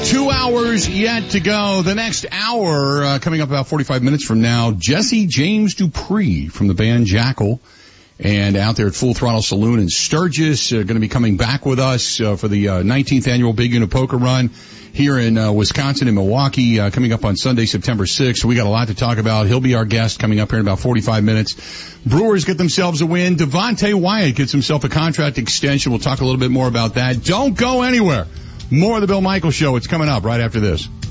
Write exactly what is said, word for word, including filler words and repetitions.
Two hours yet to go. The next hour, uh, coming up about forty-five minutes from now, Jesse James Dupree from the band Jackal. And out there at Full Throttle Saloon in Sturgis, uh, going to be coming back with us uh, for the uh, nineteenth annual Big Unit Poker Run here in uh, Wisconsin and Milwaukee, uh, coming up on Sunday, September sixth. So we got a lot to talk about. He'll be our guest coming up here in about forty-five minutes. Brewers get themselves a win. Devontae Wyatt gets himself a contract extension. We'll talk a little bit more about that. Don't go anywhere. More of the Bill Michaels Show. It's coming up right after this.